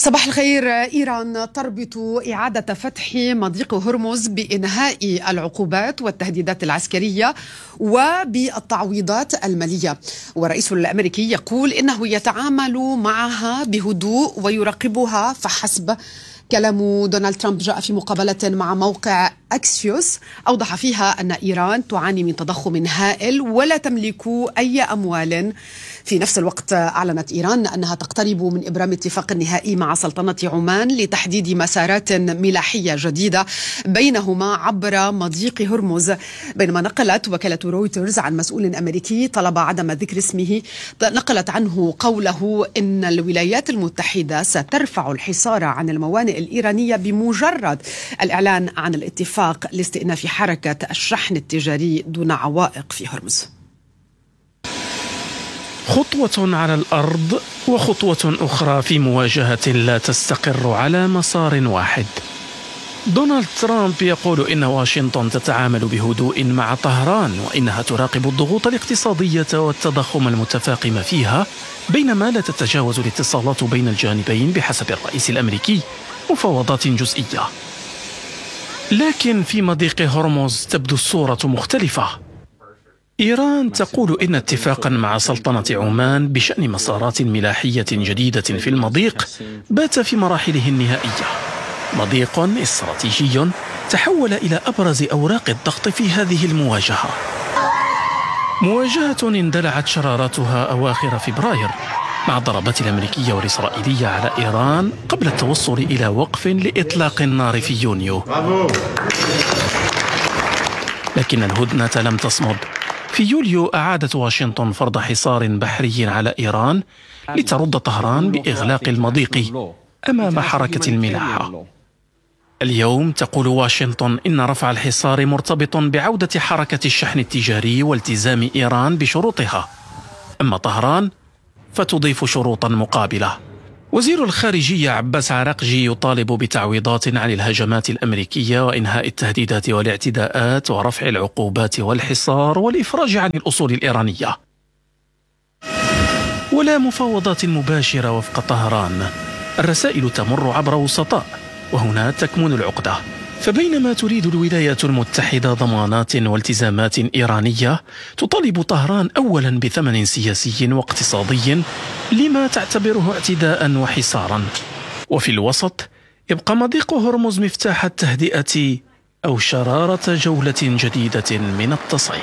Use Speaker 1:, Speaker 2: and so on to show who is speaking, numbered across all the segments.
Speaker 1: صباح الخير. إيران تربط إعادة فتح مضيق هرمز بإنهاء العقوبات والتهديدات العسكرية وبالتعويضات المالية، والرئيس الأمريكي يقول إنه يتعامل معها بهدوء ويراقبها فحسب. كلام دونالد ترامب جاء في مقابلة مع موقع أكسيوس أوضح فيها أن إيران تعاني من تضخم هائل ولا تملك أي أموال. في نفس الوقت أعلنت إيران أنها تقترب من إبرام اتفاق نهائي مع سلطنة عمان لتحديد مسارات ملاحية جديدة بينهما عبر مضيق هرمز، بينما نقلت وكالة رويترز عن مسؤول أمريكي طلب عدم ذكر اسمه، نقلت عنه قوله إن الولايات المتحدة سترفع الحصار عن الموانئ الإيرانية بمجرد الإعلان عن الاتفاق لاستئناف حركة الشحن التجاري دون عوائق في هرمز.
Speaker 2: خطوة على الأرض وخطوة أخرى في مواجهة لا تستقر على مسار واحد. دونالد ترامب يقول إن واشنطن تتعامل بهدوء مع طهران وإنها تراقب الضغوط الاقتصادية والتضخم المتفاقم فيها، بينما لا تتجاوز الاتصالات بين الجانبين بحسب الرئيس الأمريكي مفاوضات جزئية. لكن في مضيق هرمز تبدو الصورة مختلفة. إيران تقول إن اتفاقا مع سلطنة عمان بشأن مسارات ملاحية جديدة في المضيق بات في مراحله النهائية. مضيق استراتيجي تحول إلى أبرز أوراق الضغط في هذه المواجهة، مواجهة اندلعت شراراتها أواخر فبراير مع الضربات الأمريكية والإسرائيلية على إيران قبل التوصل إلى وقف لإطلاق النار في يونيو. لكن الهدنة لم تصمد. في يوليو أعادت واشنطن فرض حصار بحري على إيران لترد طهران بإغلاق المضيق أمام حركة الملاحة. اليوم تقول واشنطن إن رفع الحصار مرتبط بعودة حركة الشحن التجاري والتزام إيران بشروطها، أما طهران فتضيف شروطا مقابلة. وزير الخارجية عباس عراقجي يطالب بتعويضات عن الهجمات الأمريكية وإنهاء التهديدات والاعتداءات ورفع العقوبات والحصار والإفراج عن الأصول الإيرانية. ولا مفاوضات مباشرة وفق طهران، الرسائل تمر عبر وسطاء، وهنا تكمن العقدة. فبينما تريد الولايات المتحدة ضمانات والتزامات إيرانية، تطالب طهران أولا بثمن سياسي واقتصادي لما تعتبره اعتداء وحصارا. وفي الوسط يبقى مضيق هرمز مفتاح التهدئة أو شرارة جولة جديدة من التصعيد.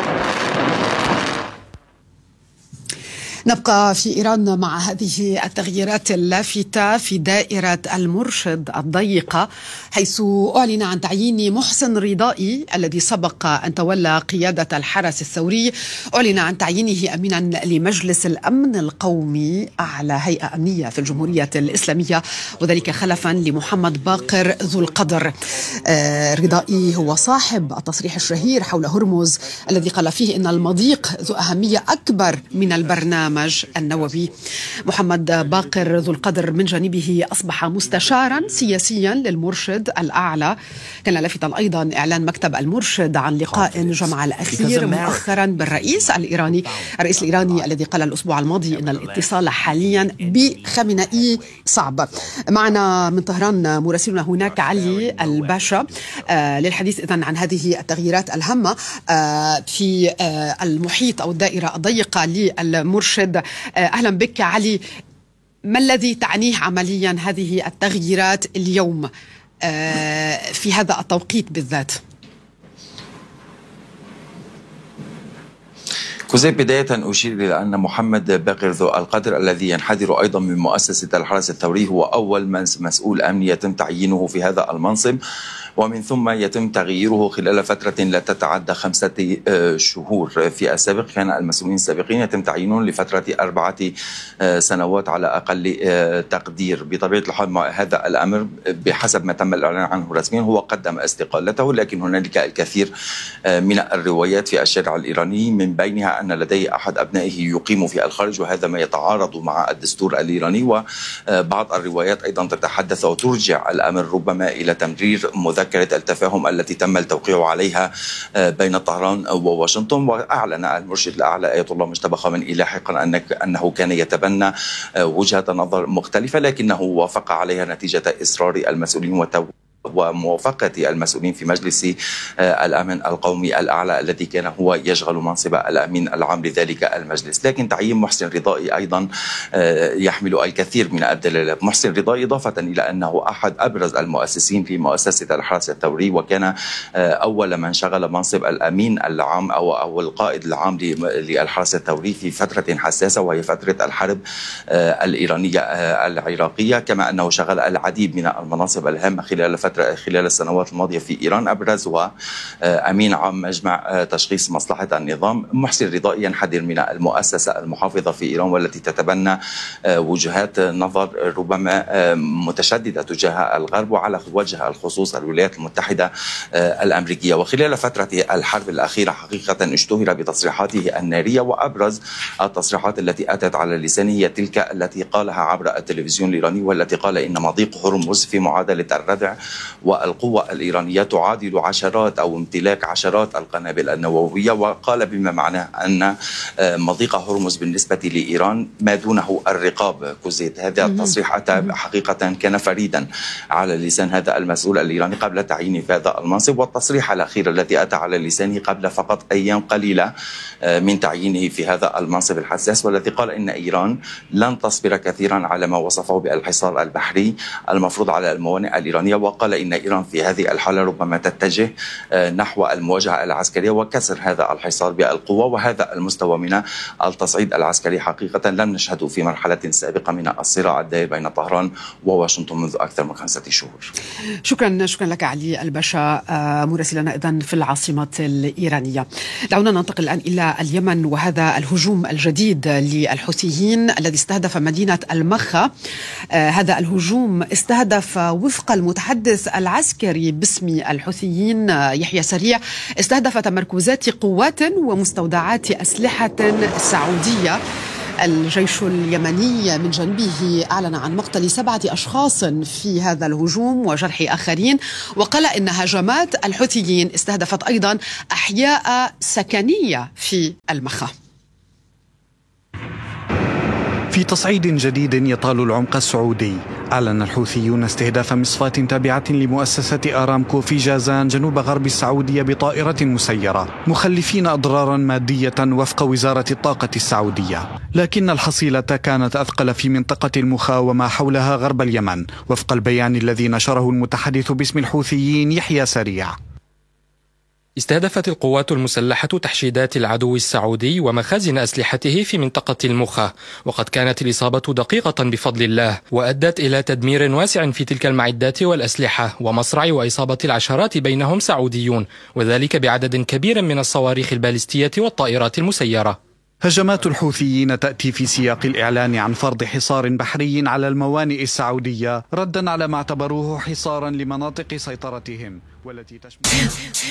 Speaker 1: نبقى في إيران مع هذه التغييرات اللافتة في دائرة المرشد الضيقة، حيث أعلن عن تعيين محسن رضائي الذي سبق أن تولى قيادة الحرس الثوري، أعلن عن تعيينه أمينا لمجلس الأمن القومي، أعلى هيئة أمنية في الجمهورية الإسلامية، وذلك خلفا لمحمد باقر ذو القدر. رضائي هو صاحب التصريح الشهير حول هرمز الذي قال فيه إن المضيق ذو أهمية أكبر من البرنامج النووي. محمد باقر ذو القدر من جانبه أصبح مستشارا سياسيا للمرشد الأعلى. كان لافتا أيضا إعلان مكتب المرشد عن لقاء جمع الأخير مؤخرا بالرئيس الإيراني. الرئيس الإيراني الذي قال الأسبوع الماضي أن الاتصال حاليا بخامنئي صعب. معنا من طهران مراسلنا هناك علي الباشا للحديث إذن عن هذه التغييرات الهامة في المحيط أو الدائرة الضيقة للمرشد. أهلا بك علي. ما الذي تعنيه عمليا هذه التغييرات اليوم في هذا التوقيت بالذات؟
Speaker 3: كوزي، بداية أشير إلى أن محمد باقر ذو القدر الذي ينحدر أيضا من مؤسسة الحرس الثوري هو أول مسؤول أمني يتم تعيينه في هذا المنصب، ومن ثم يتم تغييره خلال فترة لا تتعدى 5 شهور. في السابق كان المسؤولين السابقين يتم تعيينهم لفترة 4 سنوات على أقل تقدير. بطبيعة الحال هذا الأمر بحسب ما تم الإعلان عنه رسميا هو قدم استقالته، لكن هنالك الكثير من الروايات في الشارع الإيراني، من بينها أن لديه أحد أبنائه يقيم في الخارج، وهذا ما يتعارض مع الدستور الإيراني. وبعض الروايات أيضا تتحدث وترجع الأمر ربما إلى تمرير مذكر مذكرة التفاهم التي تم التوقيع عليها بين طهران وواشنطن. وأعلن المرشد الأعلى آية الله مجتبى خامنئي لاحقا أنه كان يتبنى وجهة نظر مختلفة، لكنه وافق عليها نتيجة إصرار المسؤولين وموافقة المسؤولين في مجلس الأمن القومي الأعلى الذي كان هو يشغل منصب الأمين العام لذلك المجلس. لكن تعيين محسن رضائي أيضا يحمل الكثير من الدلالات. محسن رضائي إضافة إلى أنه أحد أبرز المؤسسين في مؤسسة الحرس الثوري، وكان أول من شغل منصب الأمين العام أو القائد العام للحرس الثوري في فترة حساسة وهي فترة الحرب الإيرانية العراقية، كما أنه شغل العديد من المناصب الهامة خلال السنوات الماضية في إيران، أبرزها أمين عام مجمع تشخيص مصلحة النظام. محسن رضائي ينحدر من المؤسسة المحافظة في إيران والتي تتبنى وجهات نظر ربما متشددة تجاه الغرب وعلى وجه الخصوص الولايات المتحدة الأمريكية. وخلال فترة الحرب الأخيرة حقيقة اشتهر بتصريحاته النارية، وأبرز التصريحات التي أتت على لسانه هي تلك التي قالها عبر التلفزيون الإيراني، والتي قال إن مضيق هرمز في معادلة الردع والقوة الإيرانية تعادل عشرات أو امتلاك عشرات القنابل النووية، وقال بما معناه أن مضيق هرمز بالنسبة لإيران ما دونه الرقاب كوزيت. هذا التصريح أتى حقيقة كان فريدا على لسان هذا المسؤول الإيراني قبل تعيينه في هذا المنصب. والتصريح الأخير الذي أتى على لسانه قبل فقط أيام قليلة من تعيينه في هذا المنصب الحساس، والذي قال إن إيران لن تصبر كثيرا على ما وصفه بالحصار البحري المفروض على الموانئ الإيرانية، وقال إن إيران في هذه الحالة ربما تتجه نحو المواجهة العسكرية وكسر هذا الحصار بالقوة. وهذا المستوى من التصعيد العسكري حقيقة لم نشهده في مرحلة سابقة من الصراع الدائر بين طهران وواشنطن منذ أكثر من 5 شهور.
Speaker 1: شكرا لك علي الباشا، مراسلنا إذن في العاصمة الإيرانية. دعونا ننتقل الآن إلى اليمن، وهذا الهجوم الجديد للحوثيين الذي استهدف مدينة المخا. هذا الهجوم استهدف وفق المتحدث العسكري باسم الحوثيين يحيى سريع، استهدف تمركزات قوات ومستودعات أسلحة سعودية. الجيش اليمني من جانبه أعلن عن مقتل 7 أشخاص في هذا الهجوم وجرح آخرين، وقال إن هجمات الحوثيين استهدفت أيضا أحياء سكنية في المخا.
Speaker 4: في تصعيد جديد يطال العمق السعودي، أعلن الحوثيون استهداف مصفاة تابعة لمؤسسة آرامكو في جازان جنوب غرب السعودية بطائرة مسيرة، مخلفين أضرارا مادية وفق وزارة الطاقة السعودية. لكن الحصيلة كانت أثقل في منطقة المخا وما حولها غرب اليمن، وفق البيان الذي نشره المتحدث باسم الحوثيين يحيى سريع.
Speaker 5: استهدفت القوات المسلحة تحشيدات العدو السعودي ومخازن أسلحته في منطقة المخا، وقد كانت الإصابة دقيقة بفضل الله، وأدت إلى تدمير واسع في تلك المعدات والأسلحة ومصرع وإصابة العشرات بينهم سعوديون، وذلك بعدد كبير من الصواريخ البالستية والطائرات المسيرة.
Speaker 4: هجمات الحوثيين تأتي في سياق الإعلان عن فرض حصار بحري على الموانئ السعودية ردا على ما اعتبروه حصارا لمناطق سيطرتهم والتي تشمل